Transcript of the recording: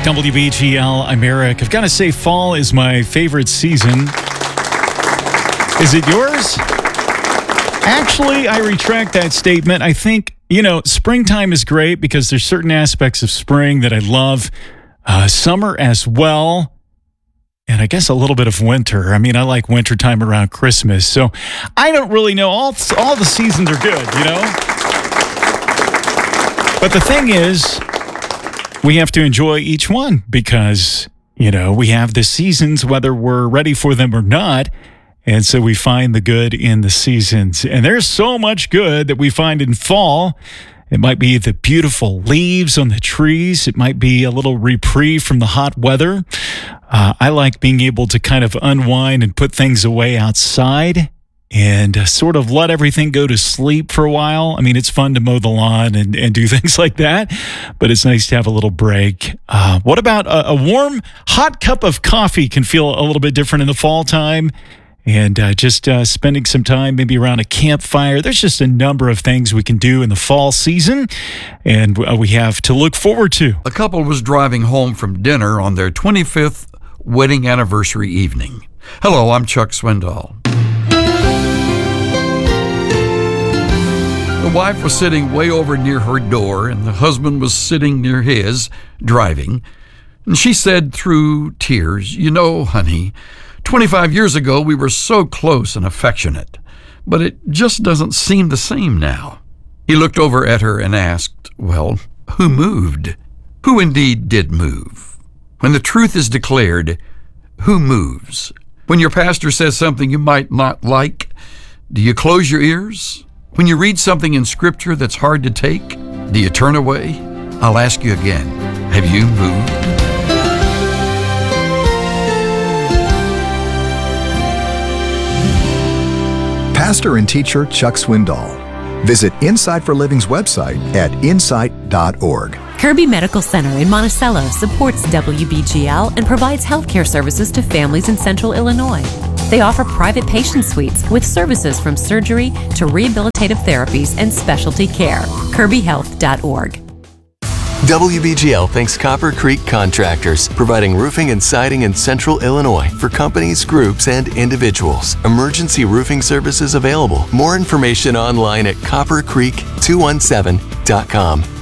WBGL, I'm Eric. I've got to say, fall is my favorite season. Is it yours? Actually, I retract that statement. I think, springtime is great because there's certain aspects of spring that I love. Summer as well. And I guess a little bit of winter. I mean, I like wintertime around Christmas. So I don't really know. All the seasons are good, But the thing is, we have to enjoy each one because, we have the seasons, whether we're ready for them or not. And so we find the good in the seasons. And there's so much good that we find in fall. It might be the beautiful leaves on the trees. It might be a little reprieve from the hot weather. I like being able to kind of unwind and put things away outside and sort of let everything go to sleep for a while. I mean, it's fun to mow the lawn and do things like that, but it's nice to have a little break. What about a warm, hot cup of coffee can feel a little bit different in the fall time? And just spending some time maybe around a campfire. There's just a number of things we can do in the fall season, and we have to look forward to. A couple was driving home from dinner on their 25th wedding anniversary evening. Hello, I'm Chuck Swindoll. The wife was sitting way over near her door, and the husband was sitting near his, driving. And she said through tears, honey, 25 years ago we were so close and affectionate, but it just doesn't seem the same now. He looked over at her and asked, well, who moved? Who indeed did move? When the truth is declared, who moves? When your pastor says something you might not like, do you close your ears? When you read something in Scripture that's hard to take, do you turn away? I'll ask you again, have you moved? Pastor and teacher Chuck Swindoll. Visit Insight for Living's website at insight.org. Kirby Medical Center in Monticello supports WBGL and provides healthcare services to families in Central Illinois. They offer private patient suites with services from surgery to rehabilitative therapies and specialty care. KirbyHealth.org. WBGL thanks Copper Creek Contractors, providing roofing and siding in Central Illinois for companies, groups, and individuals. Emergency roofing services available. More information online at coppercreek217.com.